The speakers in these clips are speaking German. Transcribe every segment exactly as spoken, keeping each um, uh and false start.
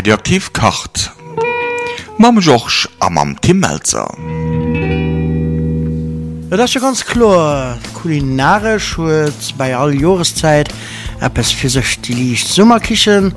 Radioaktiv kocht. Mam Joch am am Tim Melzer. Ja, das ist ja ganz klar. Kulinarisch wird bei all Jahreszeit etwas für sich die Sommerküchen,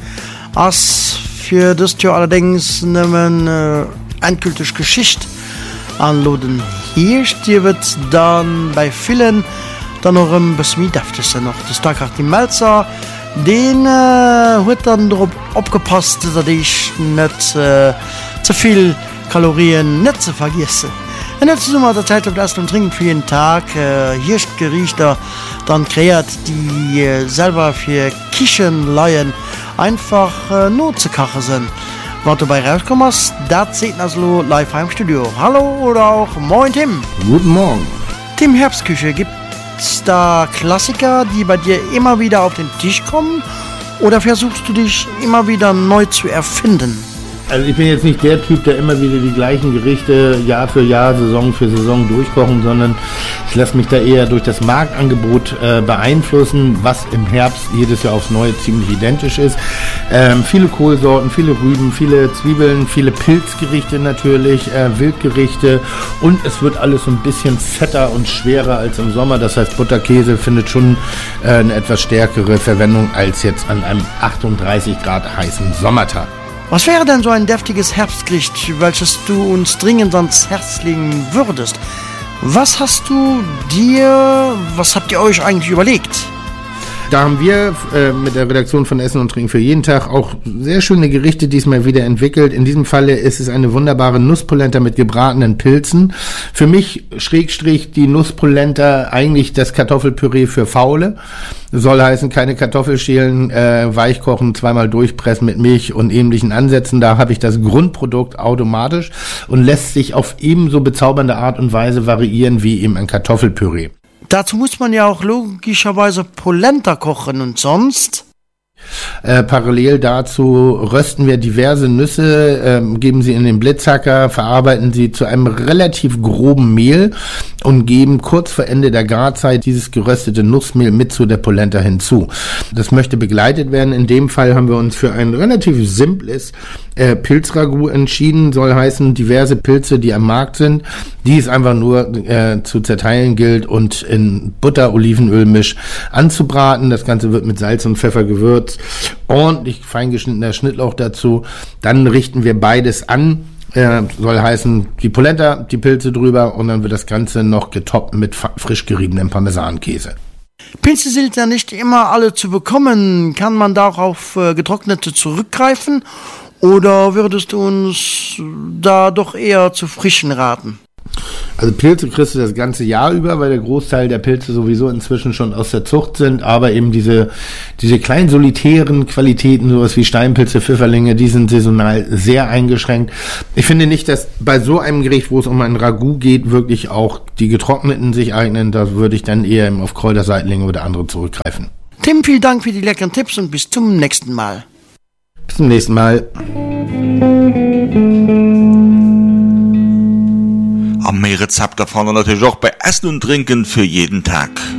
als für das Jahr allerdings nehmen äh, endgültig Geschichte anladen. Hier wird dann bei vielen dann noch ein bisschen deftiger noch. Das Tag hat die Melzer, den äh, wird dann darauf abgepasst, dass ich nicht äh, zu viel Kalorien nicht zu vergessen. Und jetzt ist immer der Zeit auf das und trinken für jeden Tag. Äh, hier ist Gerichte, dann kreiert die äh, selber für Küchenleien einfach äh, nur zu kochen sind. Was dabei rauskommt, das seht ihr also live im Studio. Hallo oder auch moin Tim. Guten Morgen. Tim, Herbstküche, gibt es da Klassiker, die bei dir immer wieder auf den Tisch kommen? Oder versuchst du dich immer wieder neu zu erfinden? Also ich bin jetzt nicht der Typ, der immer wieder die gleichen Gerichte Jahr für Jahr, Saison für Saison durchkochen, sondern ich lasse mich da eher durch das Marktangebot äh, beeinflussen, was im Herbst jedes Jahr aufs Neue ziemlich identisch ist. Ähm, viele Kohlsorten, viele Rüben, viele Zwiebeln, viele Pilzgerichte natürlich, äh, Wildgerichte und es wird alles so ein bisschen fetter und schwerer als im Sommer. Das heißt, Butterkäse findet schon äh, eine etwas stärkere Verwendung als jetzt an einem achtunddreißig Grad heißen Sommertag. Was wäre denn so ein deftiges Herbstgericht, welches du uns dringend ans Herz legen würdest? Was hast du dir, was habt ihr euch eigentlich überlegt? Da haben wir äh, mit der Redaktion von Essen und Trinken für jeden Tag auch sehr schöne Gerichte diesmal wieder entwickelt. In diesem Falle ist es eine wunderbare Nusspolenta mit gebratenen Pilzen. Für mich, Schrägstrich, die Nusspolenta eigentlich das Kartoffelpüree für Faule. Soll heißen, keine Kartoffelschälen, äh, weichkochen, zweimal durchpressen mit Milch und ähnlichen Ansätzen. Da habe ich das Grundprodukt automatisch und lässt sich auf ebenso bezaubernde Art und Weise variieren wie eben ein Kartoffelpüree. Dazu muss man ja auch logischerweise Polenta kochen und sonst? Äh, parallel dazu rösten wir diverse Nüsse, äh, geben sie in den Blitzhacker, verarbeiten sie zu einem relativ groben Mehl und geben kurz vor Ende der Garzeit dieses geröstete Nussmehl mit zu der Polenta hinzu. Das möchte begleitet werden. In dem Fall haben wir uns für ein relativ simples äh, Pilzragout entschieden. Soll heißen, diverse Pilze, die am Markt sind, die es einfach nur äh, zu zerteilen gilt und in Butter-Olivenöl-Misch anzubraten. Das Ganze wird mit Salz und Pfeffer gewürzt. Ordentlich feingeschnittener Schnittlauch dazu. Dann richten wir beides an. Äh, soll heißen, die Polenta, die Pilze drüber und dann wird das Ganze noch getoppt mit frisch geriebenem Parmesankäse. Pilze sind ja nicht immer alle zu bekommen. Kann man da auch auf äh, getrocknete zurückgreifen? Oder würdest du uns da doch eher zu frischen raten? Also Pilze kriegst du das ganze Jahr über, weil der Großteil der Pilze sowieso inzwischen schon aus der Zucht sind, aber eben diese diese kleinen solitären Qualitäten, sowas wie Steinpilze, Pfifferlinge, die sind saisonal sehr eingeschränkt. Ich finde nicht, dass bei so einem Gericht, wo es um ein Ragout geht, wirklich auch die getrockneten sich eignen. Da würde ich dann eher auf Kräuterseitlinge oder andere zurückgreifen. Tim, vielen Dank für die leckeren Tipps und bis zum nächsten Mal. Bis zum nächsten Mal. Am mehr Rezept davon natürlich auch bei Essen und Trinken für jeden Tag.